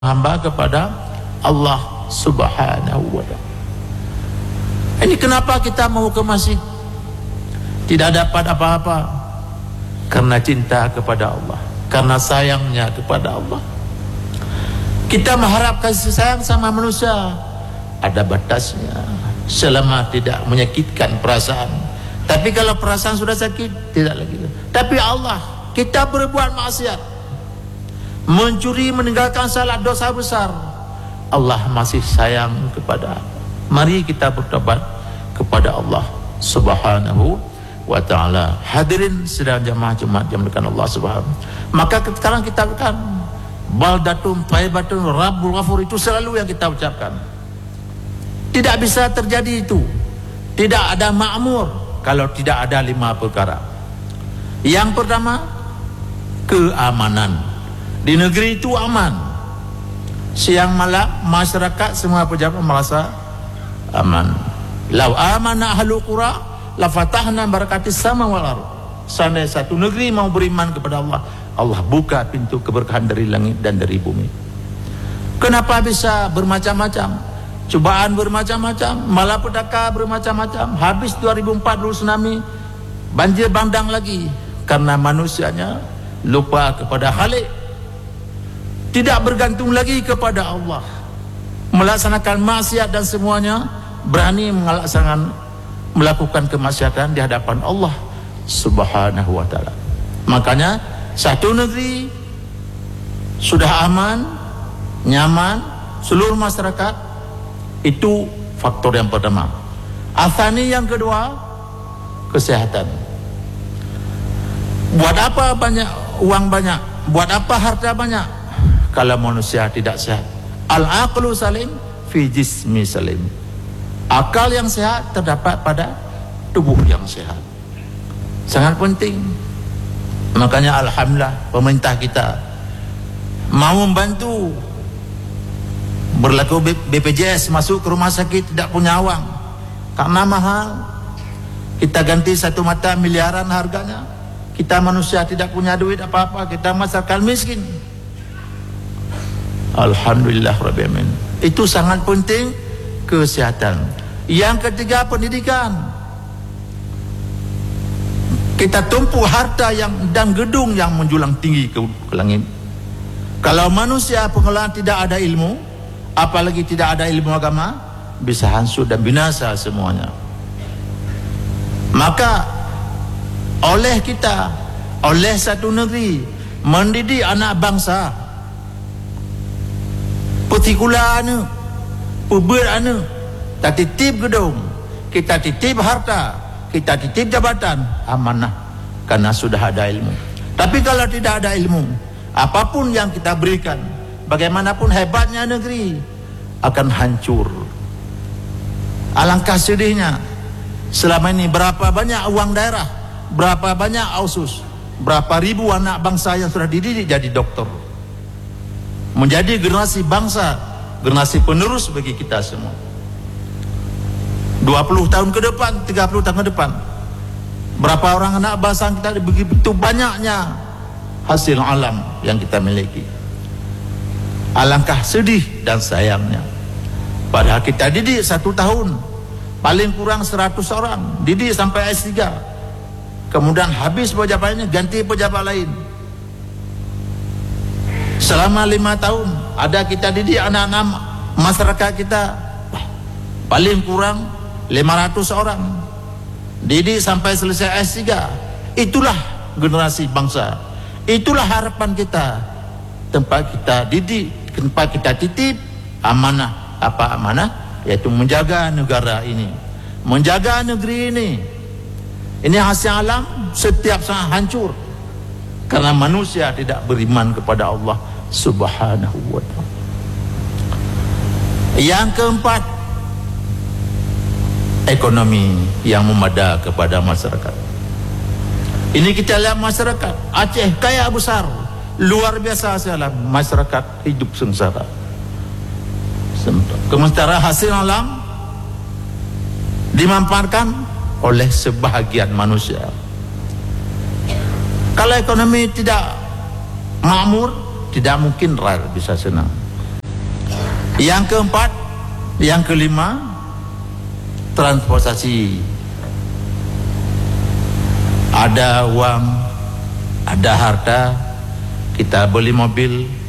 hamba kepada Allah Subhanahu wa ta'ala. Ini kenapa kita mau ke masjid? Tidak dapat apa-apa, karena cinta kepada Allah, karena sayangnya kepada Allah. Kita mengharap kasih sayang sama manusia ada batasnya, selama tidak menyakitkan perasaan. Tapi kalau perasaan sudah sakit, tidak lagi. Tapi Allah, kita berbuat maksiat, mencuri, meninggalkan salat, dosa besar, Allah masih sayang kepada. Mari kita bertobat kepada Allah Subhanahu wa ta'ala. Hadirin sedang jamaah Jumat yang dimuliakan Allah Subhanahu. Maka sekarang kita akan baldatun thayyibatun rabbul ghafur, itu selalu yang kita ucapkan. Tidak bisa terjadi itu, tidak ada makmur kalau tidak ada 5 perkara. Yang pertama, keamanan. Di negeri itu aman. Siang malam masyarakat semua pejabat merasa aman. Lau amana ahlul qura la fatahna barakatis sama wal ardh. Seandainya satu negeri mau beriman kepada Allah, Allah buka pintu keberkahan dari langit dan dari bumi. Kenapa bisa bermacam-macam? Cobaan bermacam-macam, malapetaka bermacam-macam. Habis 2004 dulu tsunami, banjir bandang lagi, karena manusianya lupa kepada Khalik, tidak bergantung lagi kepada Allah, melaksanakan maksiat dan semuanya, berani melakukan kemaksiatan di hadapan Allah Subhanahu wa ta'ala. Makanya satu negeri sudah aman, nyaman, seluruh masyarakat, itu faktor yang pertama. Athani, yang kedua, kesehatan. Buat apa banyak uang banyak, buat apa harta banyak, kalau manusia tidak sehat? Al-aqlu salim fi jismi salim. Akal yang sehat terdapat pada tubuh yang sehat. Sangat penting. Makanya alhamdulillah pemerintah kita mau membantu. Berlaku BPJS masuk ke rumah sakit tidak punya uang karena mahal. Kita ganti satu mata miliaran harganya. Kita manusia tidak punya duit apa-apa, kita masyarakat miskin. Alhamdulillah Rabbil Alamin. Itu sangat penting, kesehatan. Yang ketiga, pendidikan. Kita tumpu harta dan gedung yang menjulang tinggi ke langit. Kalau manusia pengelolaan tidak ada ilmu, apalagi tidak ada ilmu agama, bisa hancur dan binasa semuanya. Maka oleh kita, oleh satu negeri mendidik anak bangsa, petikulah anu, pebir anu, kita titip gedung, kita titip harta, kita titip jabatan, amanah, karena sudah ada ilmu. Tapi kalau tidak ada ilmu, apapun yang kita berikan, bagaimanapun hebatnya negeri, akan hancur. Alangkah sedihnya, selama ini berapa banyak uang daerah, berapa banyak ausus, berapa ribu anak bangsa yang sudah dididik jadi dokter, menjadi generasi bangsa, generasi penerus bagi kita semua. 20 tahun ke depan, 30 tahun ke depan, berapa orang anak bangsa kita, begitu banyaknya hasil alam yang kita miliki. Alangkah sedih dan sayangnya, padahal kita didik 1 tahun, paling kurang 100 orang, didik sampai S3, kemudian habis pejabatannya, ganti pejabat lain. Selama 5 tahun, ada kita didik anak-anak masyarakat kita, paling kurang 500 orang, didik sampai selesai S3. Itulah generasi bangsa, itulah harapan kita. Tempat kita didik, tempat kita titip amanah. Apa amanah? Yaitu menjaga negara ini, menjaga negeri ini. Ini hasil alam setiap saat hancur karena manusia tidak beriman kepada Allah Subhanahu wa ta'ala. Yang keempat, ekonomi yang memadai kepada masyarakat. Ini kita lihat masyarakat Aceh kaya besar, luar biasa salah, masyarakat hidup sengsara. Sementara hasil alam dimanfaatkan oleh sebahagian manusia. Kalau ekonomi tidak makmur, tidak mungkin rakyat bisa senang. Yang keempat, yang kelima, transportasi. Ada uang, ada harta, kita beli mobil,